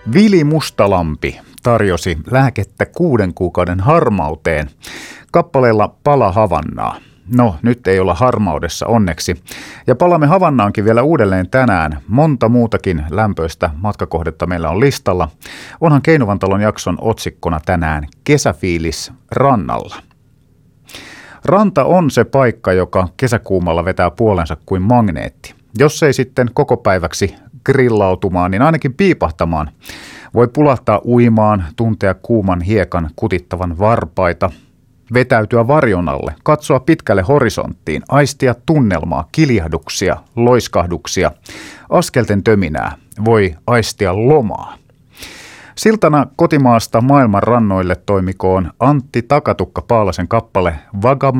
Vili Mustalampi tarjosi lääkettä 6 kuukauden harmauteen kappaleella Pala Havannaa. No, nyt ei olla harmaudessa onneksi. Ja palaamme Havannaankin vielä uudelleen tänään. Monta muutakin lämpöistä matkakohdetta meillä on listalla. Onhan Keinuvan jakson otsikkona tänään Kesäfiilis rannalla. Ranta on se paikka, joka kesäkuumalla vetää puolensa kuin magneetti. Jos ei sitten koko päiväksi grillautumaan, niin ainakin piipahtamaan. Voi pulahtaa uimaan, tuntea kuuman hiekan kutittavan varpaita, vetäytyä varjon alle, katsoa pitkälle horisonttiin, aistia tunnelmaa, kiljahduksia, loiskahduksia, askelten töminää, voi aistia lomaa. Siltana kotimaasta maailman rannoille toimikoon Antti Takatukka Paalasen kappale